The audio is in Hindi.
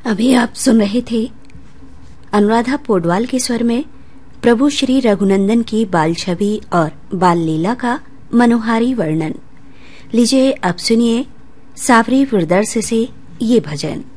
अभी आप सुन रहे थे अनुराधा पोडवाल के स्वर में प्रभु श्री रघुनंदन की बाल छवि और बाल लीला का मनोहारी वर्णन। लीजिए अब सुनिए सावरी विरदर्स से ये भजन।